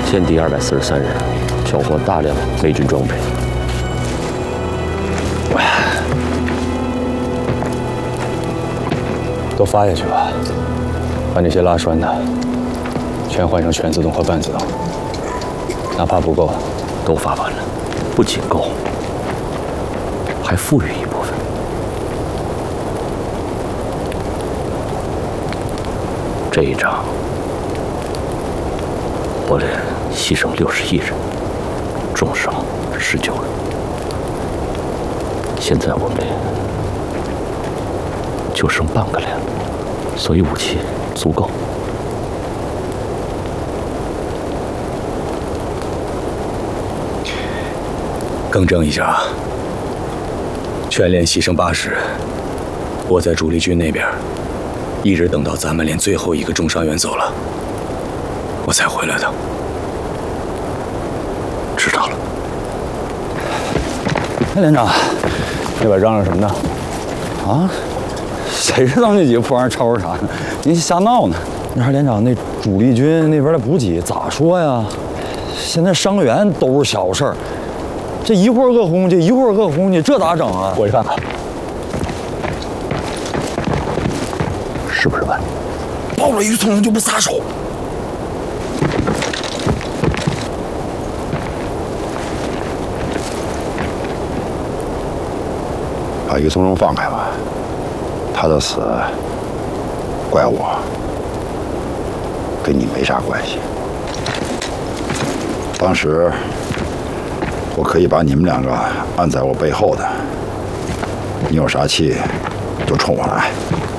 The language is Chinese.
歼敌243人，缴获大量美军装备。 都发下去吧，把那些拉栓的全换成全自动和半自动，哪怕不够， 都发完了，不仅够，还富裕一部分。这一仗，我连牺牲61人，重伤19人。现在我们就剩半个连了，所以武器足够。 更正一下，全连牺牲80人，我在主力军那边，一直等到咱们连最后一个重伤员走了，我才回来的。 知道了。 哎，连长，那边嚷嚷什么呢？ 啊？谁知道那几个破玩意儿吵吵啥呢？您瞎闹呢？那还连长，那主力军那边的补给咋说呀？现在伤员都是小事儿，这一会儿个轰去，一会儿个轰去，这咋整啊？ 我去看看。 是不是稳？ 抱了于从容就不撒手。 把于从容放开吧，他的死怪我，跟你没啥关系。当时我可以把你们两个按在我背后的，你有啥气就冲我来。